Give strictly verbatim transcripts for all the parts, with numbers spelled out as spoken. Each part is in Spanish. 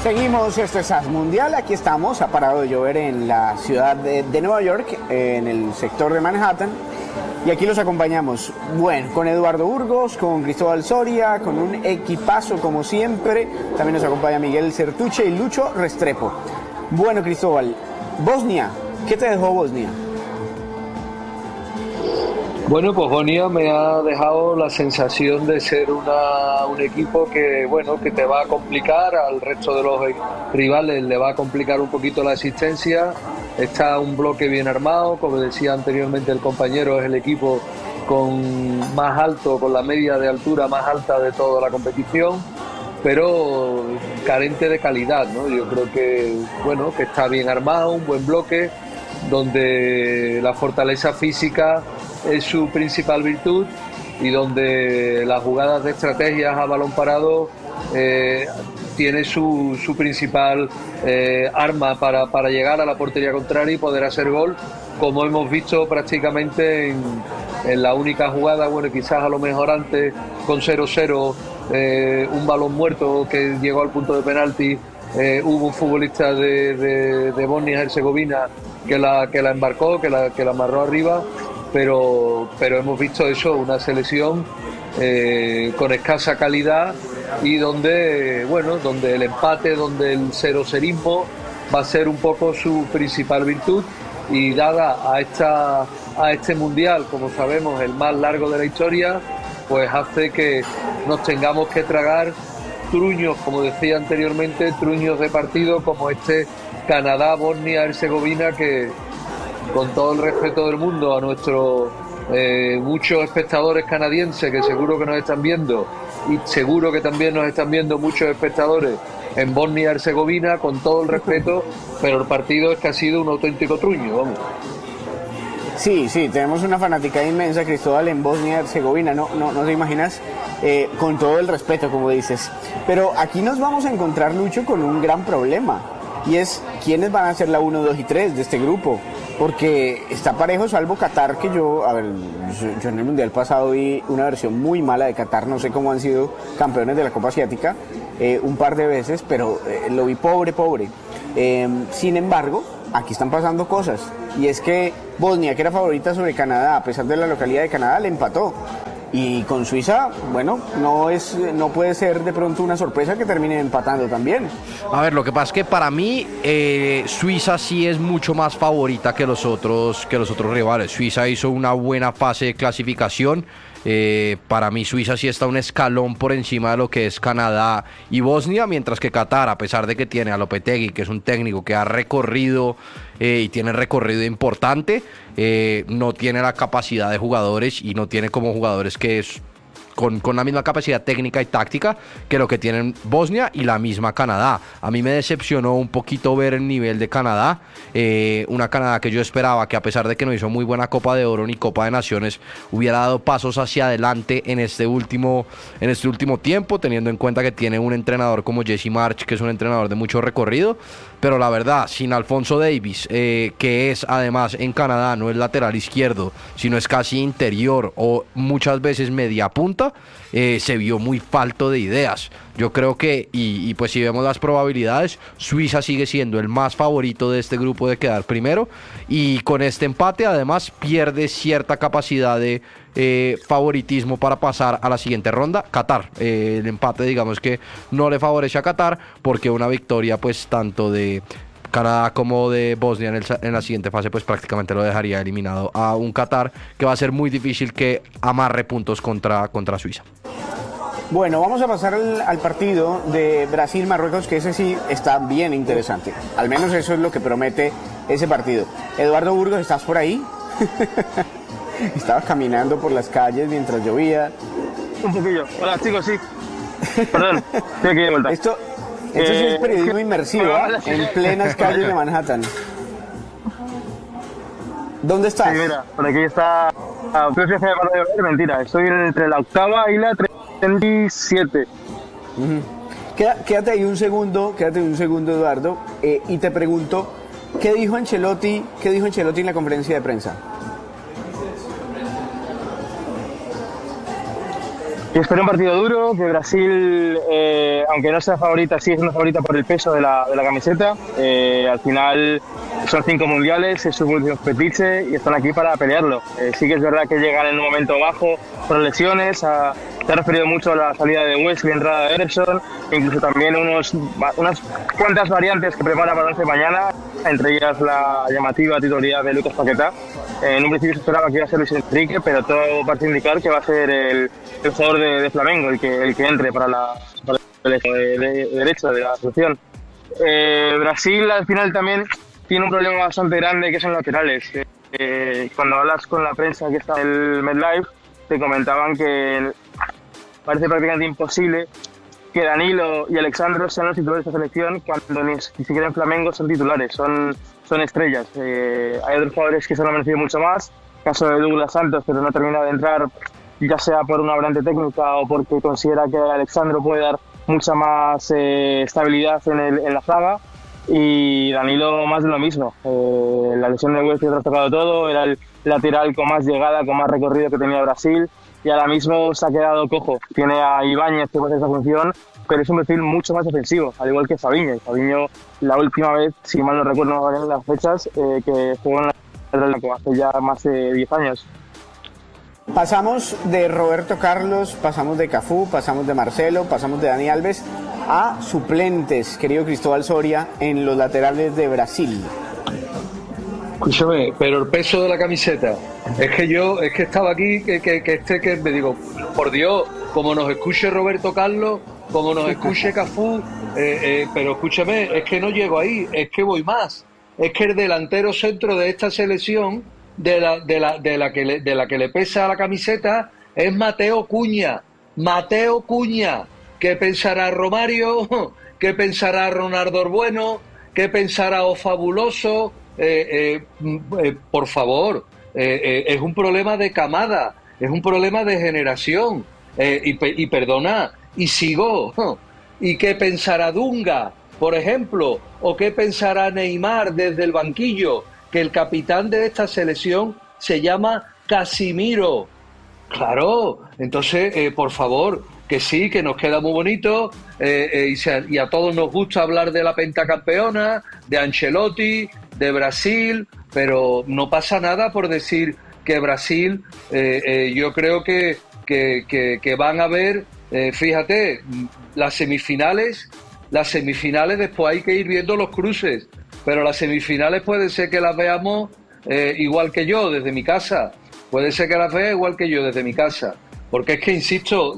Seguimos, esto es As Mundial, aquí estamos, ha parado de llover en la ciudad de, de Nueva York, en el sector de Manhattan, y aquí los acompañamos, bueno, con Eduardo Burgos, con Cristóbal Soria, con un equipazo como siempre, también nos acompaña Miguel Certuche y Lucho Restrepo. Bueno, Cristóbal, Bosnia, ¿qué te dejó Bosnia? Bueno, pues Bosnia me ha dejado la sensación de ser una, un equipo que, bueno, que te va a complicar, al resto de los rivales le va a complicar un poquito la existencia. Está un bloque bien armado, como decía anteriormente el compañero, es el equipo con más alto, con la media de altura más alta de toda la competición, pero carente de calidad, ¿no? Yo creo que, bueno, que está bien armado, un buen bloque, donde la fortaleza física es su principal virtud y donde las jugadas de estrategias a balón parado eh, tiene su, su principal eh, arma para, para llegar a la portería contraria y poder hacer gol, como hemos visto prácticamente en, en la única jugada, bueno, quizás a lo mejor antes con cero cero, eh, un balón muerto que llegó al punto de penalti, eh, hubo un futbolista de, de, de Bosnia-Herzegovina que la, que la embarcó, que la, que la amarró arriba. Pero, pero hemos visto eso, una selección eh, con escasa calidad y donde, bueno, donde el empate, donde el cero-cerismo va a ser un poco su principal virtud, y dada a, esta, a este mundial, como sabemos, el más largo de la historia, pues hace que nos tengamos que tragar truños, como decía anteriormente, truños de partido como este Canadá-Bosnia-Herzegovina, que, con todo el respeto del mundo a nuestros eh, muchos espectadores canadienses que seguro que nos están viendo, y seguro que también nos están viendo muchos espectadores en Bosnia y Herzegovina, con todo el respeto, pero el partido es que ha sido un auténtico truño, vamos. Sí, sí, tenemos una fanática inmensa, Cristóbal, en Bosnia y Herzegovina, no, no, no te imaginas, eh, con todo el respeto, como dices. Pero aquí nos vamos a encontrar, Lucho, con un gran problema, y es quiénes van a ser la uno, dos y tres de este grupo. Porque está parejo, salvo Qatar, que yo, a ver, yo, yo en el Mundial pasado vi una versión muy mala de Qatar, no sé cómo han sido campeones de la Copa Asiática, eh, un par de veces, pero eh, lo vi pobre, pobre. Eh, sin embargo, aquí están pasando cosas, y es que Bosnia, que era favorita sobre Canadá, a pesar de la localidad de Canadá, le empató. Y con Suiza, bueno, no es, no puede ser de pronto una sorpresa que termine empatando también. A ver, lo que pasa es que para mí eh, Suiza sí es mucho más favorita que los otros que los otros rivales. Suiza hizo una buena fase de clasificación. Eh, para mí Suiza sí está un escalón por encima de lo que es Canadá y Bosnia, mientras que Qatar, a pesar de que tiene a Lopetegui, que es un técnico que ha recorrido eh, y tiene recorrido importante, eh, no tiene la capacidad de jugadores y no tiene como jugadores que es Con, con la misma capacidad técnica y táctica que lo que tienen Bosnia y la misma Canadá. A mí me decepcionó un poquito ver el nivel de Canadá, eh, una Canadá que yo esperaba que, a pesar de que no hizo muy buena Copa de Oro ni Copa de Naciones, hubiera dado pasos hacia adelante en este último, en este último tiempo, teniendo en cuenta que tiene un entrenador como Jesse Marsch, que es un entrenador de mucho recorrido. Pero la verdad, sin Alphonso Davies, eh, que es además en Canadá no es lateral izquierdo, sino es casi interior o muchas veces media punta, eh, se vio muy falto de ideas. Yo creo que, y, y pues si vemos las probabilidades, Suiza sigue siendo el más favorito de este grupo de quedar primero, y con este empate además pierde cierta capacidad de eh, favoritismo para pasar a la siguiente ronda. Qatar, eh, el empate digamos que no le favorece a Qatar, porque una victoria pues tanto de Canadá como de Bosnia en, el, en la siguiente fase pues prácticamente lo dejaría eliminado a un Qatar que va a ser muy difícil que amarre puntos contra, contra Suiza. Bueno, vamos a pasar al, al partido de Brasil-Marruecos, que ese sí está bien interesante. Al menos eso es lo que promete ese partido. Eduardo Burgos, ¿estás por ahí? Estabas caminando por las calles mientras llovía. Un poquillo. Hola, chicos, sí. Perdón, estoy aquí de vuelta. Esto, esto eh, sí es periodismo inmersivo, ¿eh? En plenas calles de Manhattan. ¿Dónde estás? Sí, mira, por aquí está... Mentira, estoy entre la octava y la treinta y siete. Uh-huh. Quédate ahí un segundo, quédate un segundo, Eduardo, eh, y te pregunto, ¿qué dijo Ancelotti, qué dijo Ancelotti en la conferencia de prensa? Y espero un partido duro, que Brasil, eh, aunque no sea favorita, sí es una favorita por el peso de la, de la camiseta. Eh, al final son cinco mundiales, es su último fetiche y están aquí para pelearlo. Eh, sí que es verdad que llegan en un momento bajo por lesiones. A, se ha referido mucho a la salida de Wesley, entrada de Ederson, incluso también unos, unas cuantas variantes que prepara para el once mañana, entre ellas la llamativa titularidad de Lucas Paquetá. Eh, en un principio se esperaba que iba a ser Luis Enrique, pero todo parece indicar que va a ser el, el jugador de, de Flamengo el que, el que entre para, la, para el eje de, de, de derecha de la selección. Eh, Brasil al final también tiene un problema bastante grande que son laterales. Eh, eh, cuando hablas con la prensa que está en el MetLife, te comentaban que parece prácticamente imposible que Danilo y Alexandro sean los titulares de esta selección cuando ni, ni siquiera en Flamengo son titulares, son, son estrellas. Eh, hay otros jugadores que se lo han merecido mucho más, caso de Douglas Santos, pero no termina de entrar, ya sea por una variante técnica o porque considera que Alexandro puede dar mucha más eh, estabilidad en, el, en la zaga. Y Danilo más de lo mismo. Eh, la lesión de Wesley ha trastocado todo, era el lateral con más llegada, con más recorrido que tenía Brasil, y ahora mismo se ha quedado cojo. Tiene a Ibáñez que puede hacer esa función, pero es un perfil mucho más defensivo, al igual que Fabinho. Fabinho, la última vez, si mal no recuerdo, no varían las fechas, eh, que jugó en la hace ya más de diez años. Pasamos de Roberto Carlos, pasamos de Cafú, pasamos de Marcelo, pasamos de Dani Alves a suplentes, querido Cristóbal Soria, en los laterales de Brasil. Escúchame, pero el peso de la camiseta, es que yo, es que estaba aquí, que, que, que este que me digo, por Dios, como nos escuche Roberto Carlos, como nos escuche Cafú, eh, eh, pero escúchame, es que no llego ahí, es que voy más, es que el delantero centro de esta selección, de la, de la, de la que le, de la que le pesa la camiseta, es Mateo Cuña, Mateo Cuña. ¿Qué pensará Romario? ¿Qué pensará Ronaldo Bueno? ¿Qué pensará O Fabuloso? Eh, eh, eh, por favor, eh, eh, es un problema de camada, es un problema de generación. Eh, y, y perdona, y sigo. ¿Y qué pensará Dunga, por ejemplo? ¿O qué pensará Neymar desde el banquillo? Que el capitán de esta selección se llama Casimiro. Claro, entonces, eh, por favor, que sí, que nos queda muy bonito, eh, eh, y, se, y a todos nos gusta hablar de la pentacampeona, de Ancelotti, de Brasil, pero no pasa nada por decir que Brasil, eh, eh, yo creo que, que, que, que van a ver, eh, fíjate, las semifinales, las semifinales después hay que ir viendo los cruces, pero las semifinales puede ser que las veamos eh, igual que yo desde mi casa, puede ser que las vea igual que yo desde mi casa. Porque es que, insisto,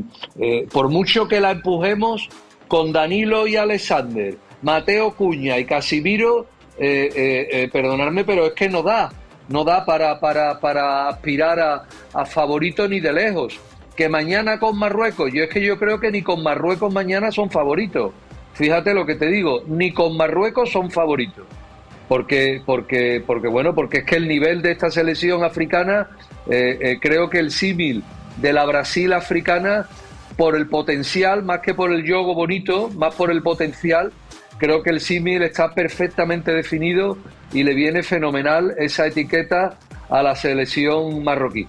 eh, por mucho que la empujemos con Danilo y Alexander, Mateo Cuña y Casimiro, eh, eh, eh, perdonadme, pero es que no da, no da para, para, para aspirar a, a favorito ni de lejos. Que mañana con Marruecos, yo es que yo creo que ni con Marruecos mañana son favoritos. Fíjate lo que te digo, ni con Marruecos son favoritos. Porque, porque, porque bueno, porque es que el nivel de esta selección africana, eh, eh, creo que el símil de la Brasil africana, por el potencial, más que por el juego bonito, más por el potencial, creo que el símil está perfectamente definido y le viene fenomenal esa etiqueta a la selección marroquí.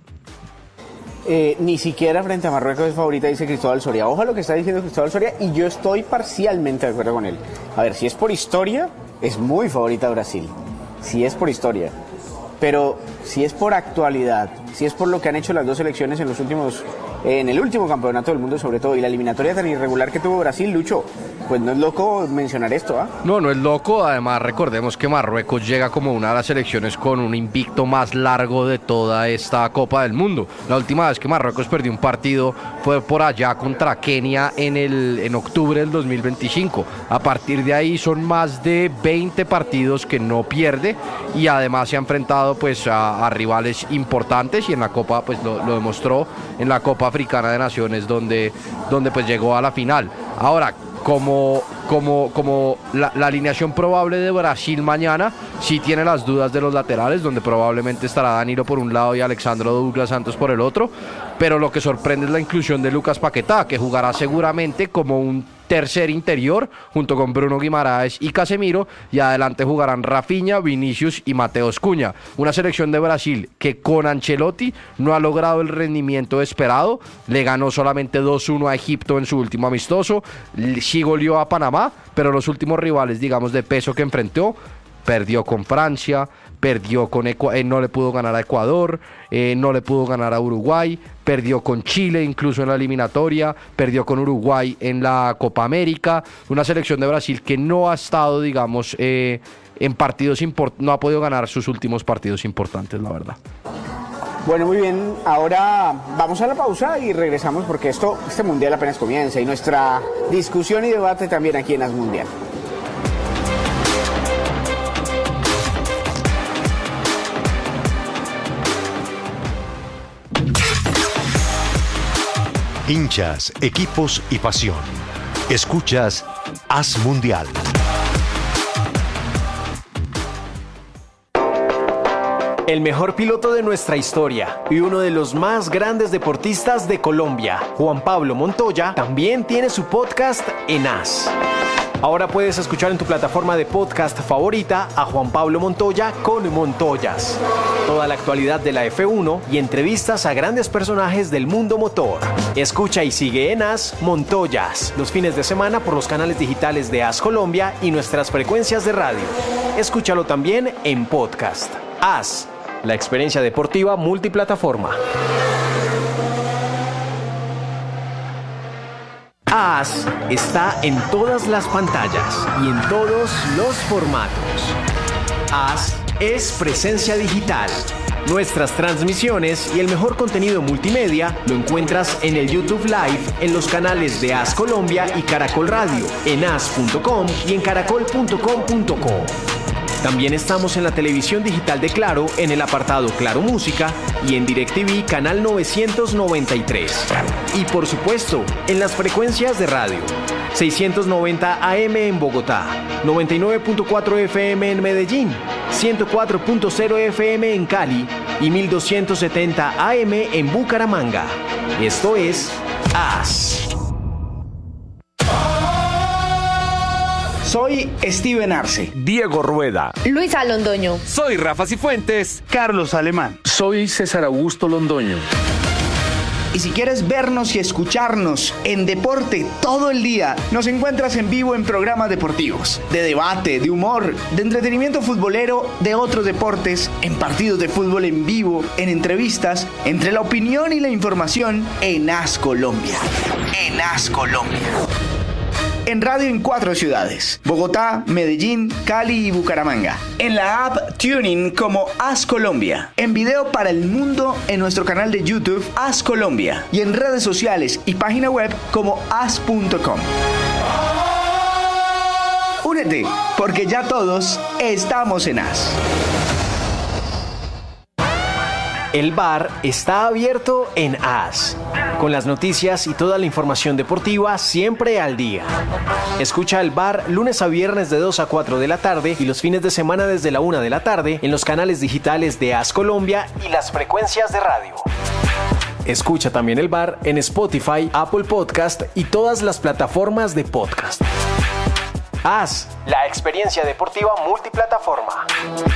Eh, ni siquiera frente a Marruecos es favorita, dice Cristóbal Soria. Ojo a lo que está diciendo Cristóbal Soria, y yo estoy parcialmente de acuerdo con él. A ver, si es por historia, es muy favorita Brasil. Si es por historia. Pero si es por actualidad, si es por lo que han hecho las dos selecciones en los últimos, eh, en el último campeonato del mundo sobre todo, y la eliminatoria tan irregular que tuvo Brasil, Lucho, pues no es loco mencionar esto, ¿ah? ¿eh? No, no es loco. Además, recordemos que Marruecos llega como una de las selecciones con un invicto más largo de toda esta Copa del Mundo. La última vez que Marruecos perdió un partido fue por allá contra Kenia en, el, en octubre del dos mil veinticinco. A partir de ahí son más de veinte partidos que no pierde, y además se ha enfrentado pues a, a rivales importantes, y en la Copa pues lo, lo demostró en la Copa Africana de Naciones, donde, donde pues llegó a la final. Ahora, como, como, como la, la alineación probable de Brasil mañana, sí tiene las dudas de los laterales, donde probablemente estará Danilo por un lado y Alexandro Douglas Santos por el otro, pero lo que sorprende es la inclusión de Lucas Paquetá, que jugará seguramente como un tercer interior, junto con Bruno Guimaraes y Casemiro, y adelante jugarán Rafinha, Vinicius y Mateus Cunha. Una selección de Brasil que con Ancelotti no ha logrado el rendimiento esperado, le ganó solamente dos uno a Egipto en su último amistoso, sí goleó a Panamá, pero los últimos rivales, digamos, de peso que enfrentó, perdió con Francia, perdió con Ecuador, eh, no le pudo ganar a Ecuador, eh, no le pudo ganar a Uruguay, perdió con Chile incluso en la eliminatoria, perdió con Uruguay en la Copa América. Una selección de Brasil que no ha estado, digamos, eh, en partidos importantes, no ha podido ganar sus últimos partidos importantes, la verdad. Bueno, muy bien, ahora vamos a la pausa y regresamos porque esto, este mundial apenas comienza y nuestra discusión y debate también aquí en As Mundial. Hinchas, equipos y pasión. Escuchas As Mundial. El mejor piloto de nuestra historia y uno de los más grandes deportistas de Colombia, Juan Pablo Montoya, también tiene su podcast en As. Ahora puedes escuchar en tu plataforma de podcast favorita a Juan Pablo Montoya con Montoyas. Toda la actualidad de la F uno y entrevistas a grandes personajes del mundo motor. Escucha y sigue en As Montoyas los fines de semana por los canales digitales de As Colombia y nuestras frecuencias de radio. Escúchalo también en podcast. As, la experiencia deportiva multiplataforma. As está en todas las pantallas y en todos los formatos. As es presencia digital. Nuestras transmisiones y el mejor contenido multimedia lo encuentras en el YouTube Live, en los canales de As Colombia y Caracol Radio, en as punto com y en caracol punto com punto co. También estamos en la televisión digital de Claro, en el apartado Claro Música y en DirecTV canal novecientos noventa y tres. Y por supuesto, en las frecuencias de radio. seiscientos noventa A M en Bogotá, noventa y nueve punto cuatro F M en Medellín, ciento cuatro punto cero F M en Cali y mil doscientos setenta A M en Bucaramanga. Esto es As. Soy Steven Arce. Diego Rueda. Luisa Londoño. Soy Rafa Cifuentes. Carlos Alemán. Soy César Augusto Londoño. Y si quieres vernos y escucharnos en deporte todo el día, nos encuentras en vivo en programas deportivos, de debate, de humor, de entretenimiento futbolero, de otros deportes, en partidos de fútbol en vivo, en entrevistas, entre la opinión y la información, en As Colombia. En As Colombia. En radio en cuatro ciudades: Bogotá, Medellín, Cali y Bucaramanga. En la app TuneIn como As Colombia. En video para el mundo en nuestro canal de YouTube As Colombia. Y en redes sociales y página web como as punto com. Únete, porque ya todos estamos en As. El bar está abierto en As, con las noticias y toda la información deportiva siempre al día. Escucha el bar lunes a viernes de dos a cuatro de la tarde y los fines de semana desde la una de la tarde en los canales digitales de As Colombia y las frecuencias de radio. Escucha también el bar en Spotify, Apple Podcast y todas las plataformas de podcast. As, la experiencia deportiva multiplataforma.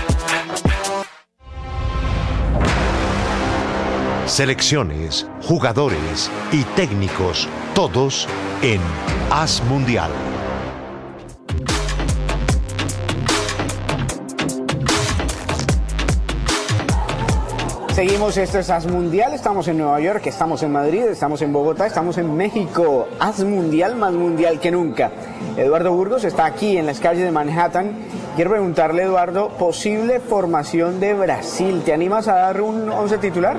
Selecciones, jugadores y técnicos, todos en As Mundial. Seguimos, esto es As Mundial, estamos en Nueva York, estamos en Madrid, estamos en Bogotá, estamos en México. As Mundial, más mundial que nunca. Eduardo Burgos está aquí en las calles de Manhattan. Quiero preguntarle, Eduardo, posible formación de Brasil. ¿Te animas a dar un once titular?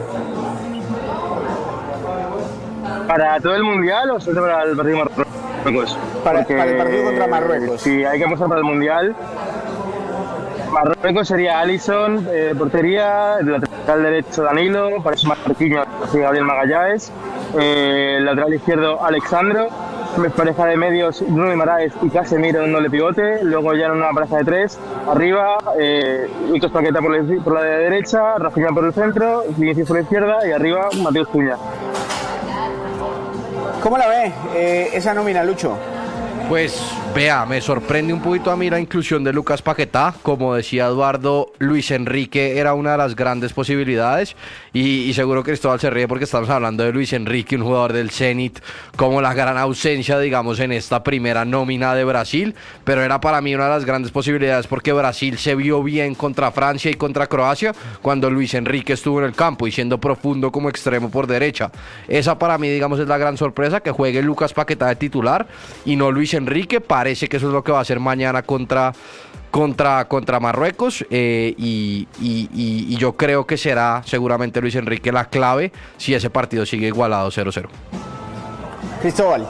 ¿Para todo el mundial o solo para el partido de Marruecos? Para, para el partido contra Marruecos. Sí, hay que apostar para el mundial. Marruecos sería Alisson, eh, portería, el lateral derecho Danilo, para eso Marquinhos, Gabriel Magallanes, eh, el lateral izquierdo Alexandro, pareja de medios Bruno Guimaraes y Casemiro en doble pivote, luego ya en una pareja de tres, arriba eh, Víctor Paqueta por la, por la derecha, Rafinha por el centro, Vinicius por la izquierda y arriba Mateus Cunha. ¿Cómo la ve eh, esa nómina, Lucho? Pues vea, me sorprende un poquito a mí la inclusión de Lucas Paquetá. Como decía Eduardo, Luis Enrique era una de las grandes posibilidades y, y seguro Cristóbal se ríe porque estamos hablando de Luis Enrique, un jugador del Zenit, como la gran ausencia, digamos, en esta primera nómina de Brasil, pero era para mí una de las grandes posibilidades porque Brasil se vio bien contra Francia y contra Croacia cuando Luis Enrique estuvo en el campo y siendo profundo como extremo por derecha. Esa para mí, digamos, es la gran sorpresa, que juegue Lucas Paquetá de titular y no Luis Enrique. Parece que eso es lo que va a hacer mañana contra, contra, contra Marruecos eh, y, y, y, y yo creo que será seguramente Luis Enrique la clave si ese partido sigue igualado cero cero. Cristóbal.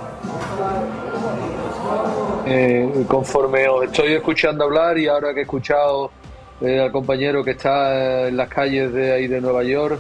Eh, conforme os estoy escuchando hablar y ahora que he escuchado eh, al compañero que está en las calles de ahí de Nueva York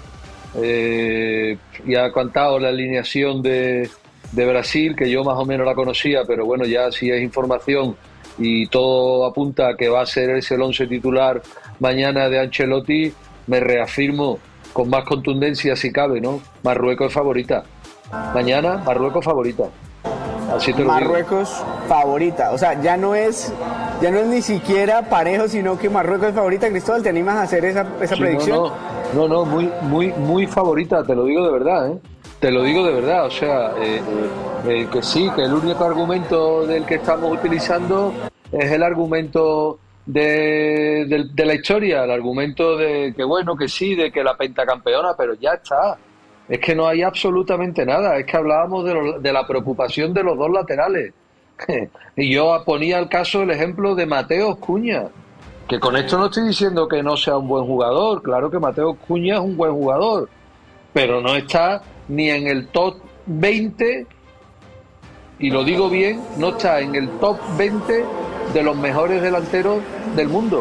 eh, y ha contado la alineación de de Brasil, que yo más o menos la conocía, pero bueno, ya si es información y todo apunta a que va a ser ese el once titular mañana de Ancelotti, me reafirmo con más contundencia si cabe, ¿no? Marruecos es favorita. Mañana, Marruecos favorita. Así te lo Marruecos digo. favorita, o sea, ya no es ya no es ni siquiera parejo, sino que Marruecos es favorita. Cristóbal, ¿te animas a hacer esa, esa Sí, predicción? No, no, no, no, muy, muy, muy favorita, te lo digo de verdad, ¿eh? Te lo digo de verdad, o sea, eh, eh, que sí, que el único argumento del que estamos utilizando es el argumento de, de, de la historia, el argumento de que bueno, que sí, de que la pentacampeona, pero ya está. Es que no hay absolutamente nada, es que hablábamos de, lo, de la preocupación de los dos laterales. Y yo ponía el caso, el ejemplo de Mateus Cunha, que con esto no estoy diciendo que no sea un buen jugador, claro que Mateus Cunha es un buen jugador, pero no está ni en el top veinte, y lo digo bien, no está en el top veinte de los mejores delanteros del mundo.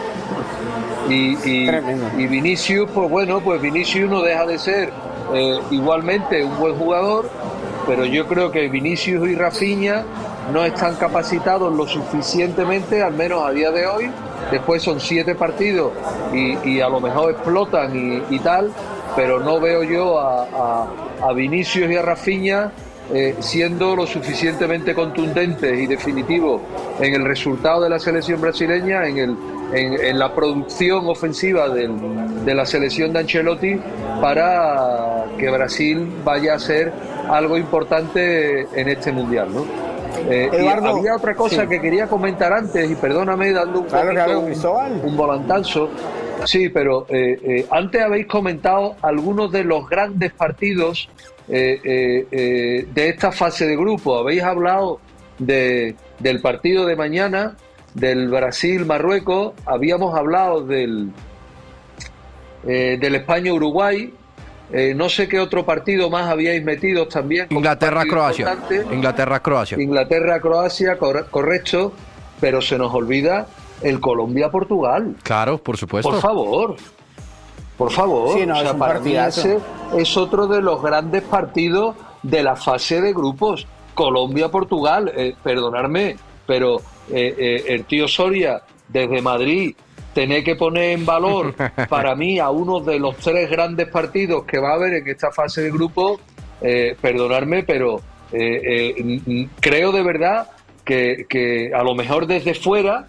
Y, y, y Vinicius, pues bueno, pues Vinicius no deja de ser eh, igualmente un buen jugador, pero yo creo que Vinicius y Rafinha no están capacitados lo suficientemente, al menos a día de hoy. Después son siete partidos y, y a lo mejor explotan y, y tal, pero no veo yo a, a, a Vinicius y a Rafinha eh, siendo lo suficientemente contundentes y definitivos en el resultado de la selección brasileña, en, el, en, en la producción ofensiva del, de la selección de Ancelotti, para que Brasil vaya a ser algo importante en este Mundial, ¿no? Eh, Eduardo, y había otra cosa sí. que quería comentar antes, y perdóname dando un, claro, claro, un, un volantazo. Sí, pero eh, eh, antes habéis comentado algunos de los grandes partidos eh, eh, eh, de esta fase de grupo. Habéis hablado de, del partido de mañana, del Brasil-Marruecos, habíamos hablado del, eh, del España-Uruguay. Eh, no sé qué otro partido más habíais metido también. Inglaterra-Croacia. Inglaterra-Croacia. Inglaterra-Croacia, cor- correcto, pero se nos olvida el Colombia-Portugal. Claro, por supuesto. Por favor, por favor. Sí, no, o sea, es un para mí ese es otro de los grandes partidos de la fase de grupos. Colombia-Portugal, eh, perdonadme, pero eh, eh, el tío Soria desde Madrid tener que poner en valor para mí a uno de los tres grandes partidos que va a haber en esta fase de grupo, eh, perdonadme, pero eh, eh, creo de verdad que, que a lo mejor desde fuera,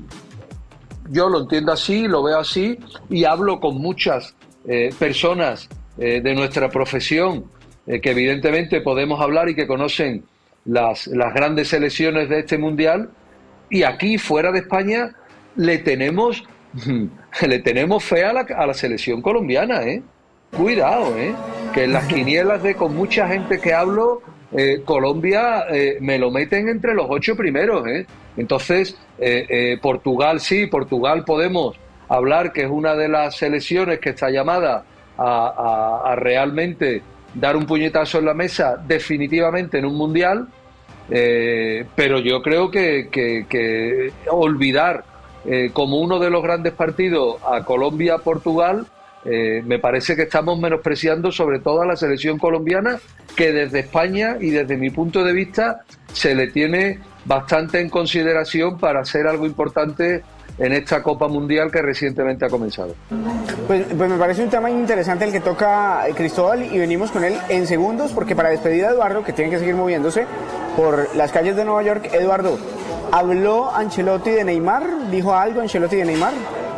yo lo entiendo así, lo veo así, y hablo con muchas eh, personas eh, de nuestra profesión eh, que evidentemente podemos hablar y que conocen las, las grandes selecciones de este Mundial, y aquí fuera de España le tenemos le tenemos fe a la, a la selección colombiana, ¿eh? Cuidado, ¿eh? Que en las quinielas de con mucha gente que hablo, eh, Colombia eh, me lo meten entre los ocho primeros, ¿eh? Entonces, eh, eh, Portugal sí, Portugal podemos hablar que es una de las selecciones que está llamada a, a, a realmente dar un puñetazo en la mesa definitivamente en un Mundial, eh, pero yo creo que, que, que olvidar Eh, como uno de los grandes partidos a Colombia-Portugal, eh, me parece que estamos menospreciando sobre todo a la selección colombiana, que desde España y desde mi punto de vista se le tiene bastante en consideración para hacer algo importante en esta Copa Mundial que recientemente ha comenzado. Pues, pues me parece un tema interesante el que toca Cristóbal y venimos con él en segundos porque para despedir a Eduardo, que tiene que seguir moviéndose por las calles de Nueva York, Eduardo, ¿habló Ancelotti de Neymar? ¿Dijo algo Ancelotti de Neymar?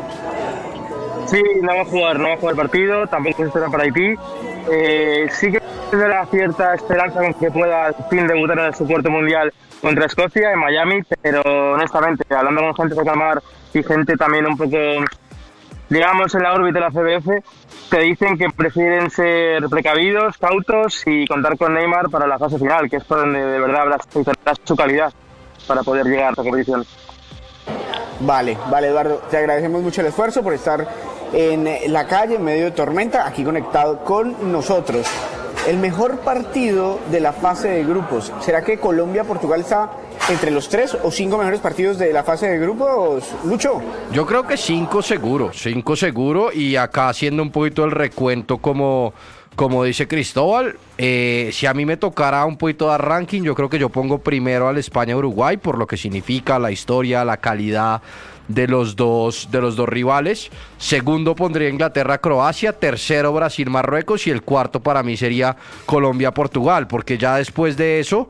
Sí, no va a jugar, no va a jugar el partido, tampoco se espera para Haití. Eh, sí que tendrá cierta esperanza con que pueda al fin debutar en su cuarto mundial contra Escocia en Miami, pero honestamente, hablando con gente de Camar y gente también un poco, digamos, en la órbita de la C B F, te dicen que prefieren ser precavidos, cautos y contar con Neymar para la fase final, que es por donde de verdad habrá su calidad para poder llegar a esta competición. Vale, vale Eduardo, te agradecemos mucho el esfuerzo por estar en la calle en medio de tormenta, aquí conectado con nosotros. El mejor partido de la fase de grupos, ¿será que Colombia-Portugal está entre los tres o cinco mejores partidos de la fase de grupos, Lucho? Yo creo que cinco seguro, cinco seguro, y acá haciendo un poquito el recuento como, como dice Cristóbal, eh, si a mí me tocara un poquito de ranking, yo creo que yo pongo primero al España-Uruguay por lo que significa la historia, la calidad de los dos de los dos rivales. Segundo pondría Inglaterra-Croacia, tercero Brasil-Marruecos y el cuarto para mí sería Colombia-Portugal, porque ya después de eso,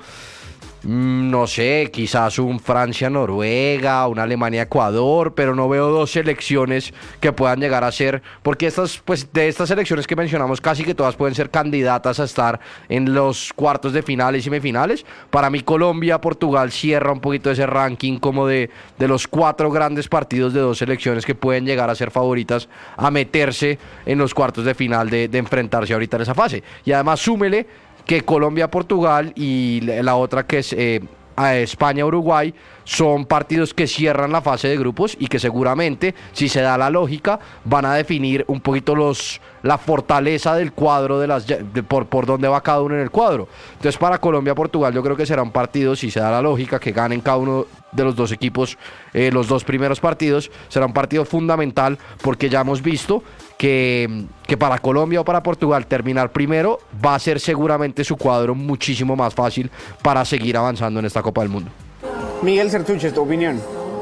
no sé, quizás un Francia-Noruega, un Alemania-Ecuador, pero no veo dos selecciones que puedan llegar a ser, porque estas, pues de estas selecciones que mencionamos casi que todas pueden ser candidatas a estar en los cuartos de finales y semifinales. Para mí Colombia-Portugal cierra un poquito ese ranking como de, de los cuatro grandes partidos de dos selecciones que pueden llegar a ser favoritas a meterse en los cuartos de final de, de enfrentarse ahorita en esa fase. Y además súmele que Colombia-Portugal y la otra que es eh, España-Uruguay son partidos que cierran la fase de grupos y que seguramente, si se da la lógica, van a definir un poquito los la fortaleza del cuadro de las de, por, por dónde va cada uno en el cuadro. Entonces para Colombia-Portugal yo creo que será un partido, si se da la lógica, que ganen cada uno de los dos equipos eh, los dos primeros partidos, será un partido fundamental porque ya hemos visto que, que para Colombia o para Portugal terminar primero va a ser seguramente su cuadro muchísimo más fácil para seguir avanzando en esta Copa del Mundo. Miguel Sertuches, tu opinión.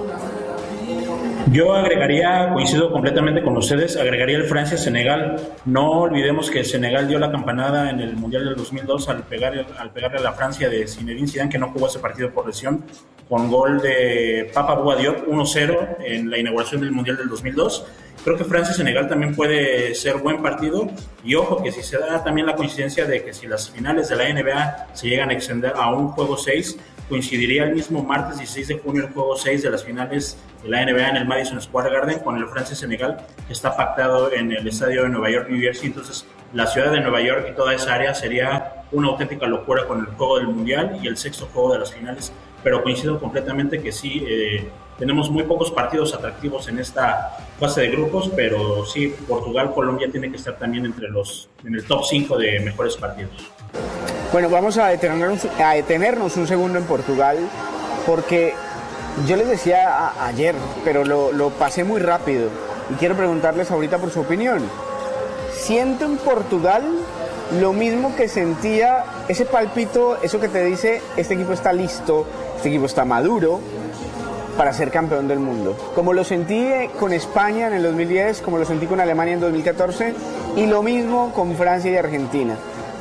Yo agregaría, coincido completamente con ustedes, agregaría el Francia-Senegal. No olvidemos que Senegal dio la campanada en el Mundial del dos mil dos al, pegar, al pegarle a la Francia de Zinedine Zidane, que no jugó ese partido por lesión, con gol de Papa Bouba Diop, uno cero en la inauguración del Mundial del dos mil dos. Creo que Francia-Senegal también puede ser buen partido, y ojo que si se da también la coincidencia de que si las finales de la N B A se llegan a extender a un juego seis, coincidiría el mismo martes dieciséis de junio el juego seis de las finales de la N B A en el Madison Square Garden con el Francia-Senegal, que está pactado en el estadio de Nueva York, New Jersey. Entonces la ciudad de Nueva York y toda esa área sería una auténtica locura con el juego del Mundial y el sexto juego de las finales, pero coincido completamente que sí, eh, tenemos muy pocos partidos atractivos en esta fase de grupos, pero sí, Portugal, Colombia tiene que estar también entre los en el top cinco de mejores partidos. Bueno, vamos a detenernos, a detenernos un segundo en Portugal, porque yo les decía a, ayer, pero lo, lo pasé muy rápido, y quiero preguntarles ahorita por su opinión. ¿Siento en Portugal lo mismo que sentía ese palpito, eso que te dice, este equipo está listo, este equipo está maduro para ser campeón del mundo? Como lo sentí con España en el dos mil diez, como lo sentí con Alemania en dos mil catorce, y lo mismo con Francia y Argentina.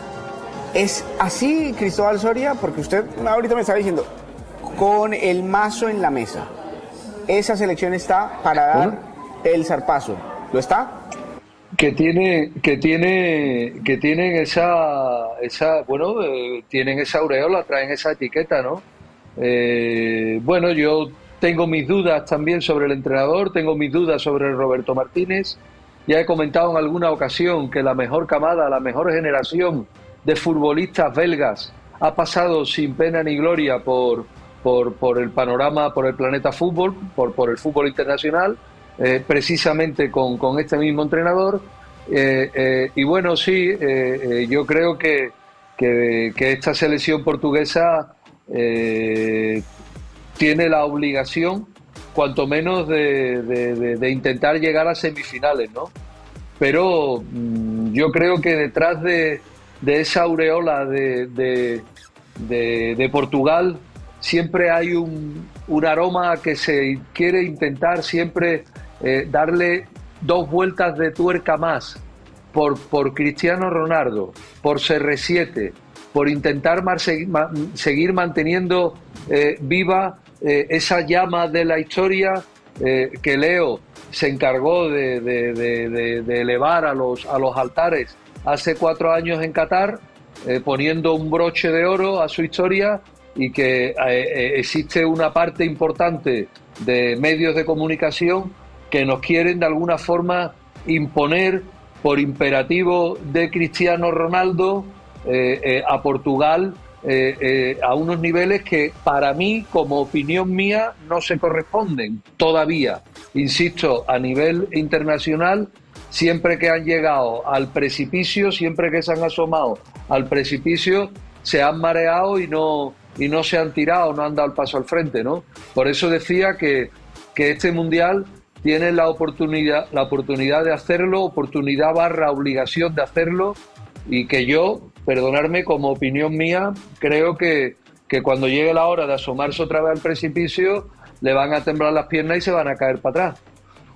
¿Es así, Cristóbal Soria? Porque usted ahorita me estaba diciendo, con el mazo en la mesa, esa selección está para dar el zarpazo. ¿Lo está? Que tiene, que tiene, que tienen esa, esa, bueno, eh, tienen esa aureola, traen esa etiqueta, ¿no? Eh, bueno, yo tengo mis dudas también sobre el entrenador, tengo mis dudas sobre Roberto Martínez. Ya he comentado en alguna ocasión que la mejor camada, la mejor generación de futbolistas belgas ha pasado sin pena ni gloria por, por, por el panorama, por el planeta fútbol, por, por el fútbol internacional, eh, precisamente con, con este mismo entrenador. Eh, eh, y bueno, sí, eh, eh, yo creo que, que, que esta selección portuguesa eh, tiene la obligación, cuanto menos, de, de, de, de intentar llegar a semifinales, ¿no? Pero mmm, yo creo que detrás de de esa aureola de, de, de, de Portugal siempre hay un, un aroma que se quiere intentar siempre eh, darle dos vueltas de tuerca más por, por Cristiano Ronaldo, por C R siete, por intentar mar, ma, seguir manteniendo eh, viva eh, esa llama de la historia eh, que Leo se encargó de, de, de, de, de elevar a los, a los altares hace cuatro años en Qatar, eh, poniendo un broche de oro a su historia, y que eh, eh, existe una parte importante de medios de comunicación que nos quieren de alguna forma imponer por imperativo de Cristiano Ronaldo eh, eh, a Portugal eh, eh, a unos niveles que para mí, como opinión mía, no se corresponden todavía. Insisto, a nivel internacional, siempre que han llegado al precipicio, siempre que se han asomado al precipicio, se han mareado y no, y no se han tirado, no han dado el paso al frente, ¿no? Por eso decía que, que este Mundial tiene la oportunidad, la oportunidad de hacerlo, oportunidad barra obligación de hacerlo, y que yo, perdonarme, como opinión mía, creo que, que cuando llegue la hora de asomarse otra vez al precipicio, le van a temblar las piernas y se van a caer para atrás.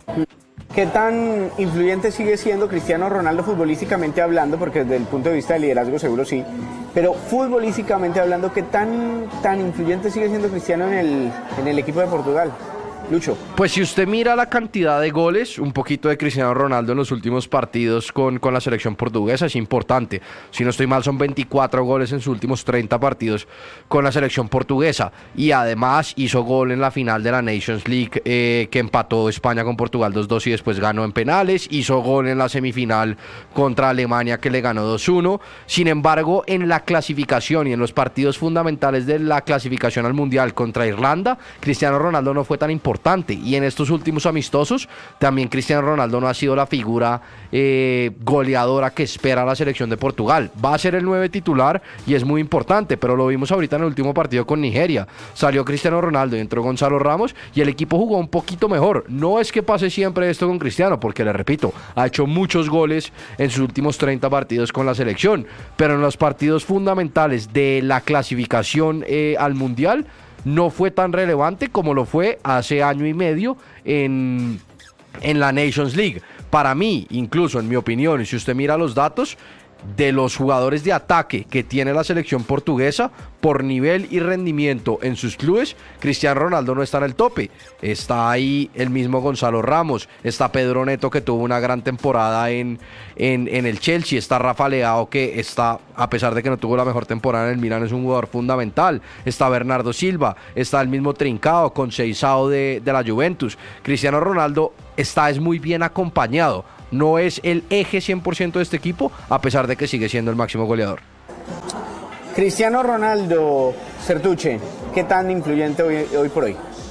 ¿Qué tan influyente sigue siendo Cristiano Ronaldo futbolísticamente hablando? Porque desde el punto de vista de liderazgo seguro sí, pero futbolísticamente hablando, ¿qué tan, tan influyente sigue siendo Cristiano en el, en el equipo de Portugal? Lucho. Pues si usted mira la cantidad de goles, un poquito de Cristiano Ronaldo en los últimos partidos con, con la selección portuguesa es importante. Si no estoy mal, son veinticuatro goles en sus últimos treinta partidos con la selección portuguesa. Y además hizo gol en la final de la Nations League, eh, que empató España con Portugal dos dos y después ganó en penales. Hizo gol en la semifinal contra Alemania, que le ganó dos uno. Sin embargo, en la clasificación y en los partidos fundamentales de la clasificación al Mundial contra Irlanda, Cristiano Ronaldo no fue tan importante. Y en estos últimos amistosos también Cristiano Ronaldo no ha sido la figura eh, goleadora que espera la selección de Portugal. Va a ser el nueve titular y es muy importante, pero lo vimos ahorita en el último partido con Nigeria. Salió Cristiano Ronaldo y entró Gonzalo Ramos y el equipo jugó un poquito mejor. No es que pase siempre esto con Cristiano, porque le repito, ha hecho muchos goles en sus últimos treinta partidos con la selección, pero en los partidos fundamentales de la clasificación eh, al Mundial no fue tan relevante como lo fue hace año y medio en, en la Nations League. Para mí, incluso en mi opinión, y si usted mira los datos, de los jugadores de ataque que tiene la selección portuguesa, por nivel y rendimiento en sus clubes, Cristiano Ronaldo no está en el tope. Está ahí el mismo Gonzalo Ramos, está Pedro Neto, que tuvo una gran temporada en, en, en el Chelsea, está Rafa Leao, que está, a pesar de que no tuvo la mejor temporada en el Milan, es un jugador fundamental, está Bernardo Silva, está el mismo Trincao, Conceição de, de la Juventus. Cristiano Ronaldo está es muy bien acompañado. No es el eje cien por ciento de este equipo, a pesar de que sigue siendo el máximo goleador. Cristiano Ronaldo, Sertuche, ¿qué tan influyente hoy, hoy por hoy?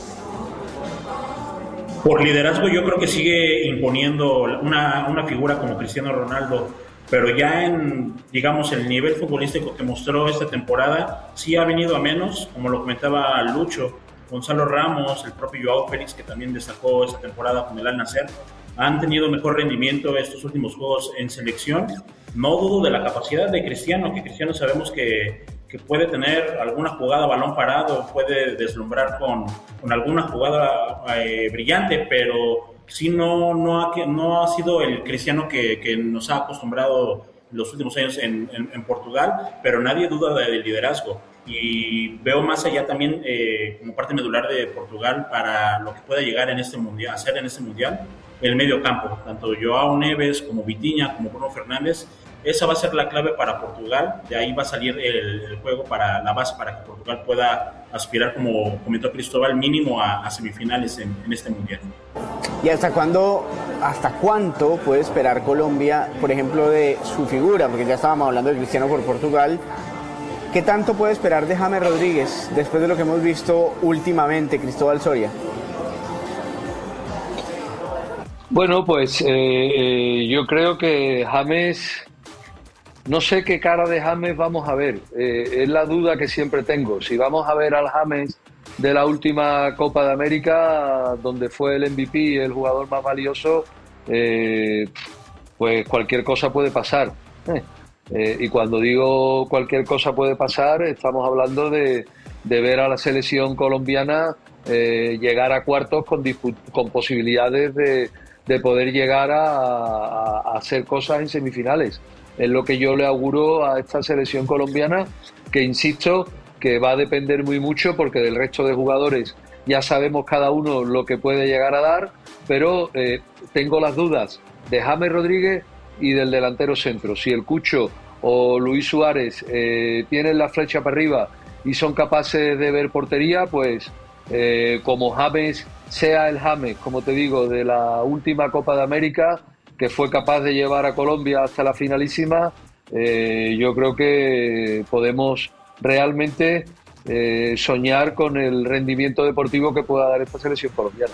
Por liderazgo yo creo que sigue imponiendo una, una figura como Cristiano Ronaldo, pero ya en, digamos, el nivel futbolístico que mostró esta temporada, sí ha venido a menos, como lo comentaba Lucho, Gonzalo Ramos, el propio Joao Félix, que también destacó esta temporada con el Al Nassr, han tenido mejor rendimiento estos últimos juegos en selección. No dudo de la capacidad de Cristiano, que Cristiano sabemos que, que puede tener alguna jugada a balón parado, puede deslumbrar con, con alguna jugada eh, brillante, pero sí no, no, ha, no ha sido el Cristiano que, que nos ha acostumbrado los últimos años en, en, en Portugal, pero nadie duda del liderazgo. Y veo más allá también eh, como parte medular de Portugal para lo que pueda llegar en este mundial, hacer en este mundial, el medio campo, tanto Joao Neves como Vitinha como Bruno Fernández. Esa va a ser la clave para Portugal, de ahí va a salir el, el juego para la base para que Portugal pueda aspirar, como comentó Cristóbal, mínimo a, a semifinales en, en este mundial. ¿Y hasta cuándo, hasta cuánto puede esperar Colombia, por ejemplo, de su figura? Porque ya estábamos hablando de Cristiano por Portugal. ¿Qué tanto puede esperar de James Rodríguez después de lo que hemos visto últimamente, Cristóbal Soria? Bueno, pues eh, eh, yo creo que James, no sé qué cara de James vamos a ver, eh, es la duda que siempre tengo. Si vamos a ver al James de la última Copa de América, donde fue el M V P, el jugador más valioso, eh, pues cualquier cosa puede pasar. Eh, eh, y cuando digo cualquier cosa puede pasar, estamos hablando de, de ver a la selección colombiana eh, llegar a cuartos con, con posibilidades de, de poder llegar a, a, a hacer cosas en semifinales. Es lo que yo le auguro a esta selección colombiana, que insisto, que va a depender muy mucho porque del resto de jugadores ya sabemos cada uno lo que puede llegar a dar, pero eh, tengo las dudas de James Rodríguez y del delantero centro. Si el Cucho o Luis Suárez eh, tienen la flecha para arriba y son capaces de ver portería, pues eh, como James sea el James, como te digo, de la última Copa de América, que fue capaz de llevar a Colombia hasta la finalísima, eh, yo creo que podemos realmente eh, soñar con el rendimiento deportivo que pueda dar esta selección colombiana.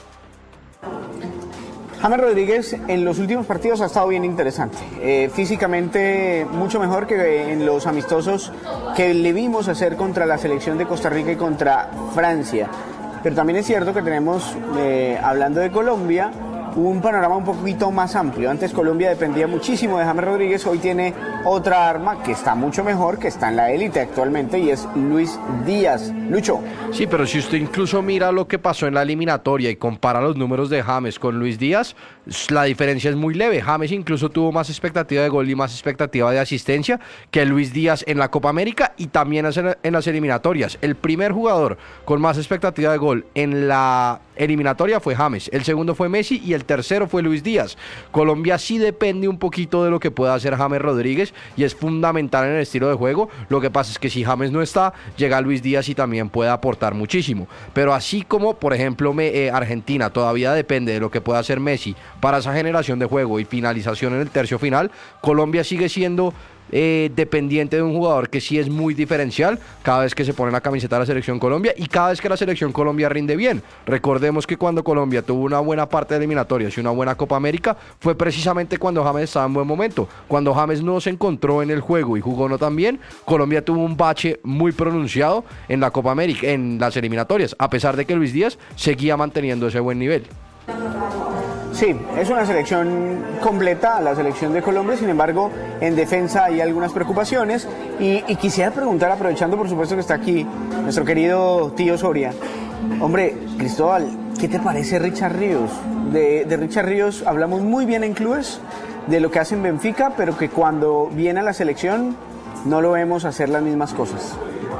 James Rodríguez en los últimos partidos ha estado bien interesante, eh, físicamente mucho mejor que en los amistosos que le vimos hacer contra la selección de Costa Rica y contra Francia, pero también es cierto que tenemos, eh, hablando de Colombia, un panorama un poquito más amplio. Antes Colombia dependía muchísimo de James Rodríguez, hoy tiene otra arma que está mucho mejor, que está en la élite actualmente, y es Luis Díaz. Lucho. Sí, pero si usted incluso mira lo que pasó en la eliminatoria y compara los números de James con Luis Díaz, la diferencia es muy leve. James incluso tuvo más expectativa de gol y más expectativa de asistencia que Luis Díaz en la Copa América y también en las eliminatorias. El primer jugador con más expectativa de gol en la eliminatoria fue James, el segundo fue Messi y el tercero fue Luis Díaz. Colombia sí depende un poquito de lo que pueda hacer James Rodríguez y es fundamental en el estilo de juego. Lo que pasa es que si James no está, llega Luis Díaz y también puede aportar muchísimo. Pero así como, por ejemplo, me, eh, Argentina todavía depende de lo que pueda hacer Messi para esa generación de juego y finalización en el tercio final, Colombia sigue siendo Eh, dependiente de un jugador que sí es muy diferencial cada vez que se pone la camiseta de la Selección Colombia y cada vez que la Selección Colombia rinde bien. Recordemos que cuando Colombia tuvo una buena parte de eliminatorias y una buena Copa América fue precisamente cuando James estaba en buen momento. Cuando James no se encontró en el juego y jugó no tan bien, Colombia tuvo un bache muy pronunciado en la Copa América, en las eliminatorias, a pesar de que Luis Díaz seguía manteniendo ese buen nivel. Sí, es una selección completa, la selección de Colombia, sin embargo, en defensa hay algunas preocupaciones y, y quisiera preguntar, aprovechando por supuesto que está aquí nuestro querido tío Soria, hombre, Cristóbal, ¿qué te parece Richard Ríos? De, de Richard Ríos hablamos muy bien en clubes, de lo que hace en Benfica, pero que cuando viene a la selección no lo vemos hacer las mismas cosas.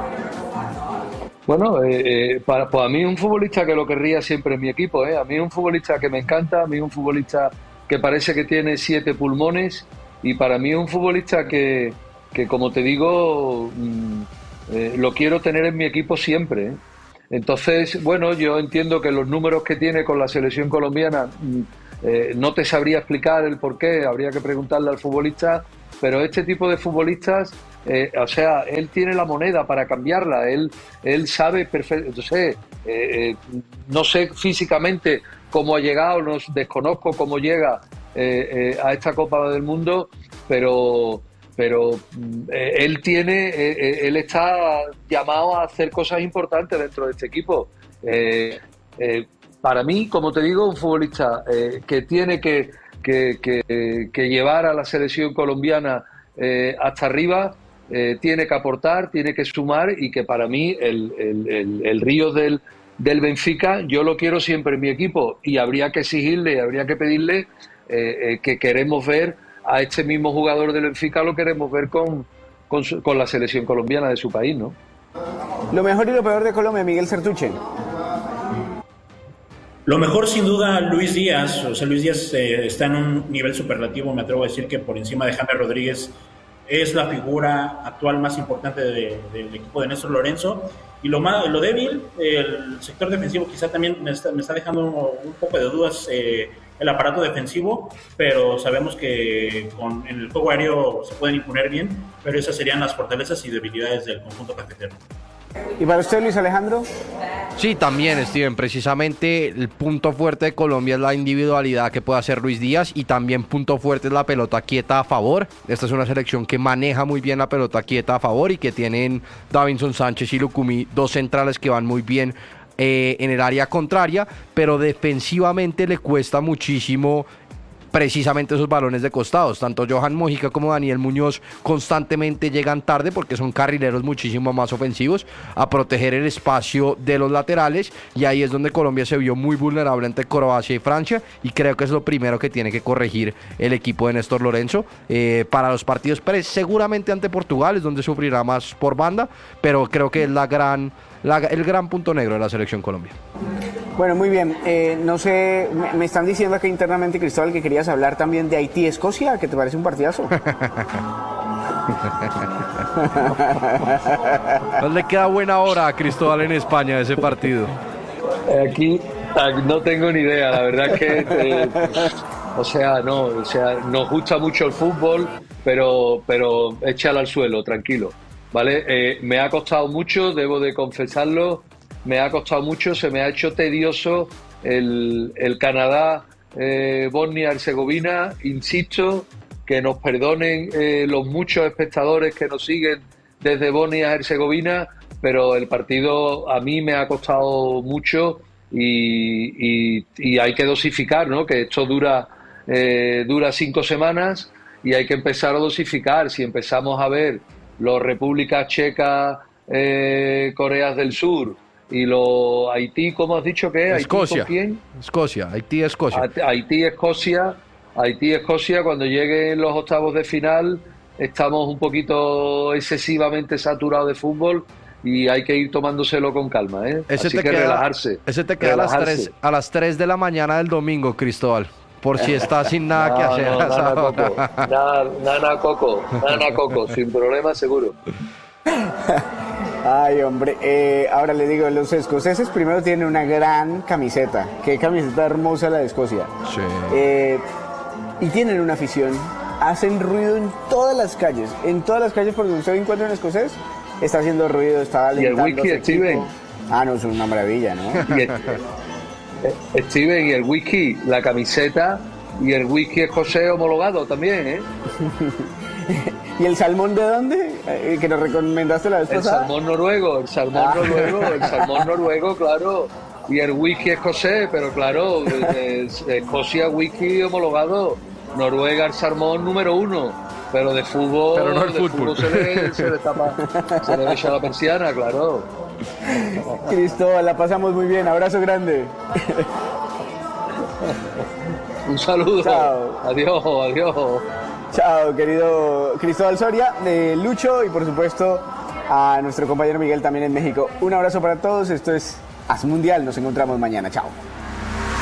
Bueno, eh, eh, para, para mí es un futbolista que lo querría siempre en mi equipo, ¿eh? A mí es un futbolista que me encanta, a mí es un futbolista que parece que tiene siete pulmones y para mí es un futbolista que, que como te digo, mmm, eh, lo quiero tener en mi equipo siempre, ¿eh? Entonces, bueno, yo entiendo que los números que tiene con la selección colombiana, mmm, eh, no te sabría explicar el por qué, habría que preguntarle al futbolista, pero este tipo de futbolistas, eh, o sea, él tiene la moneda para cambiarla, él, él sabe perfecto, no sé, eh, eh, no sé físicamente cómo ha llegado, no, desconozco cómo llega eh, eh, a esta Copa del Mundo, pero, pero eh, él tiene, eh, él está llamado a hacer cosas importantes dentro de este equipo. Eh, eh, para mí, como te digo, un futbolista eh, que tiene que, que, que, que llevar a la selección colombiana eh, hasta arriba, eh, tiene que aportar, tiene que sumar y que para mí el, el, el, el Ríos del, del Benfica yo lo quiero siempre en mi equipo y habría que exigirle, habría que pedirle eh, eh, que queremos ver a este mismo jugador del Benfica, lo queremos ver con, con, su, con la selección colombiana de su país, ¿no? Lo mejor y lo peor de Colombia, Miguel Sertuche. Lo mejor sin duda Luis Díaz, o sea, Luis Díaz eh, está en un nivel superlativo, me atrevo a decir que por encima de James Rodríguez es la figura actual más importante de, de, del equipo de Néstor Lorenzo. Y lo, más, lo débil, el sector defensivo quizá también me está, me está dejando un, un poco de dudas eh, el aparato defensivo, pero sabemos que con, en el juego aéreo se pueden imponer bien, pero esas serían las fortalezas y debilidades del conjunto cafetero. ¿Y para usted, Luis Alejandro? Sí, también, Steven, precisamente el punto fuerte de Colombia es la individualidad que puede hacer Luis Díaz y también punto fuerte es la pelota quieta a favor. Esta es una selección que maneja muy bien la pelota quieta a favor y que tienen Davinson Sánchez y Lucumí, dos centrales que van muy bien eh, en el área contraria, pero defensivamente le cuesta muchísimo precisamente esos balones de costados. Tanto Johan Mojica como Daniel Muñoz constantemente llegan tarde porque son carrileros muchísimo más ofensivos a proteger el espacio de los laterales, y ahí es donde Colombia se vio muy vulnerable ante Croacia y Francia, y creo que es lo primero que tiene que corregir el equipo de Néstor Lorenzo eh, para los partidos pre seguramente ante Portugal, es donde sufrirá más por banda, pero creo que es la gran, la, el gran punto negro de la selección Colombia. Bueno, muy bien. Eh, no sé, me, me están diciendo acá internamente, Cristóbal, que querías hablar también de Haití-Escocia, que te parece un partidazo. No le queda buena hora a Cristóbal en España ese partido. Aquí no tengo ni idea, la verdad es que eh, o sea, no, o sea, nos gusta mucho el fútbol, pero, pero échalo al suelo, tranquilo, ¿vale? Eh, me ha costado mucho, debo de confesarlo, me ha costado mucho, se me ha hecho tedioso el, el Canadá, eh, Bosnia-Herzegovina, insisto, que nos perdonen eh, los muchos espectadores que nos siguen desde Bosnia-Herzegovina, pero el partido a mí me ha costado mucho y, y, y hay que dosificar, ¿no? Que esto dura, eh, dura cinco semanas y hay que empezar a dosificar. Si empezamos a ver los Repúblicas Checas, eh, Coreas del Sur y los Haití, ¿cómo has dicho que es? Escocia. ¿Haití con quién? Escocia, Haití, Escocia. Haití, Escocia. Haití, Escocia, cuando lleguen los octavos de final, estamos un poquito excesivamente saturados de fútbol y hay que ir tomándoselo con calma, ¿eh? Ese Así te que queda, relajarse. Ese te queda relajarse. A, las tres, a las tres de la mañana del domingo, Cristóbal, por si estás sin nada no, que hacer. No, nana, coco, nana, nana coco, nana coco, sin problema seguro. Ay, hombre, eh, ahora le digo, los escoceses primero tienen una gran camiseta. Qué camiseta hermosa la de Escocia. Sí. Eh, y tienen una afición. Hacen ruido en todas las calles. En todas las calles por donde usted encuentra un escocés, está haciendo ruido, está alentando. ¿Y el whisky, Steven? Ah, no, es una maravilla, ¿no? Y el, eh, Steven, y el whisky, la camiseta y el whisky escocés homologado también, ¿eh? ¿Y el salmón de dónde? Eh, que nos recomendaste la vez el pasada. El salmón noruego, el salmón ah. noruego, el salmón noruego, claro. Y el whisky escocés, pero claro, eh, Escocia whisky homologado. Noruega el salmón número uno, pero de fútbol, pero no el de fútbol. fútbol se le, se le tapa, se le echa la persiana, claro. Cristóbal, la pasamos muy bien, abrazo grande. Un saludo. Chao. Adiós, adiós. Chao, querido Cristóbal Soria, de Lucho y por supuesto a nuestro compañero Miguel también en México. Un abrazo para todos, esto es As Mundial, nos encontramos mañana, chao.